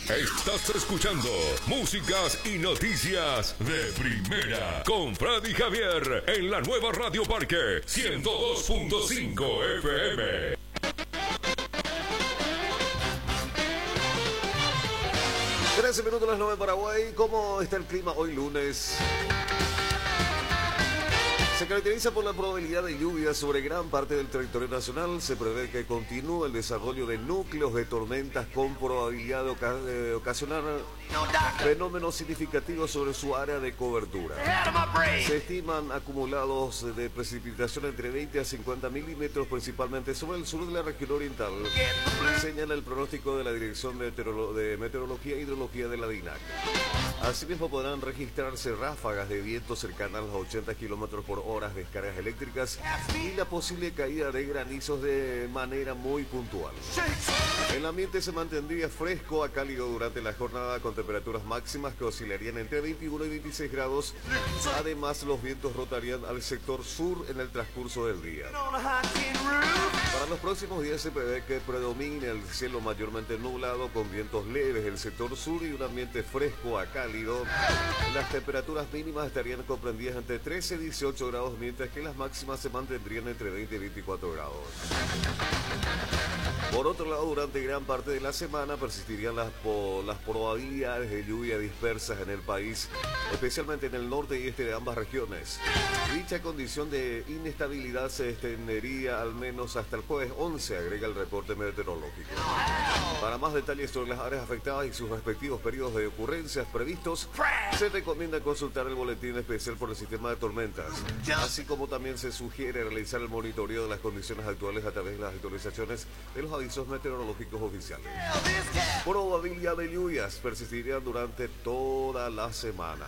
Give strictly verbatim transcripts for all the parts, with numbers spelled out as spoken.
Estás escuchando músicas y noticias de primera con Freddy Javier en la nueva Radio Parque ciento dos punto cinco F M. trece minutos a las nueve en Paraguay. ¿Cómo está el clima hoy lunes? Se caracteriza por la probabilidad de lluvias sobre gran parte del territorio nacional. Se prevé que continúe el desarrollo de núcleos de tormentas con probabilidad de oca eh, ocasionar fenómenos significativos sobre su área de cobertura. Se estiman acumulados de precipitación entre veinte a cincuenta milímetros, principalmente sobre el sur de la región oriental, señala el pronóstico de la Dirección de, de Meteorología e Hidrología de la D I N A C. Asimismo podrán registrarse ráfagas de viento cercanas a los ochenta kilómetros por hora, descargas eléctricas y la posible caída de granizos de manera muy puntual. El ambiente se mantendría fresco a cálido durante la jornada con temperaturas máximas que oscilarían entre veintiuno y veintiséis grados. Además, los vientos rotarían al sector sur en el transcurso del día. Para los próximos días se prevé que predomine el cielo mayormente nublado con vientos leves del sector sur y un ambiente fresco a cálido. Las temperaturas mínimas estarían comprendidas entre trece y dieciocho grados, mientras que las máximas se mantendrían entre veinte y veinticuatro grados. Por otro lado, durante gran parte de la semana persistirían las, po las probabilidades de lluvia dispersas en el país, especialmente en el norte y este de ambas regiones. Dicha condición de inestabilidad se extendería al menos hasta el jueves once, agrega el reporte meteorológico. Para más detalles sobre las áreas afectadas y sus respectivos periodos de ocurrencias previstos, se recomienda consultar el boletín especial por el sistema de tormentas, así como también se sugiere realizar el monitoreo de las condiciones actuales a través de las actualizaciones de los avisos meteorológicos oficiales. Probabilidad de lluvias persistirían durante toda la semana.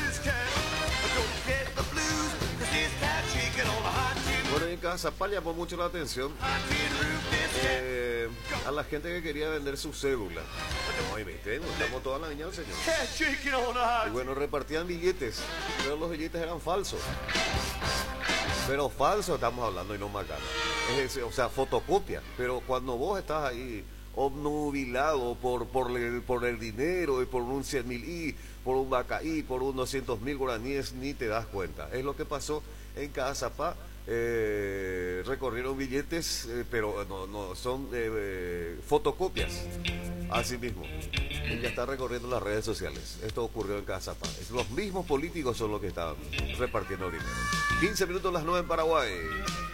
Bueno, en Cazapá llamó mucho la atención eh, a la gente que quería vender su cédula. Oye, ¿viste? Nos estamos toda la niña, señor. Y bueno, repartían billetes, pero los billetes eran falsos. Pero falsos estamos hablando y no macana. Es decir, o sea, fotocopia. Pero cuando vos estás ahí obnubilado por, por, el, por el dinero y por un cien mil i, por un bacaí, por un doscientos mil guaraníes, ni te das cuenta. Es lo que pasó en Cazapá. Eh, recorrieron billetes, eh, pero no, no son eh, eh, fotocopias. Así mismo. Ella está recorriendo las redes sociales. Esto ocurrió en Cazapá. Los mismos políticos son los que estaban repartiendo dinero. quince minutos a las nueve en Paraguay.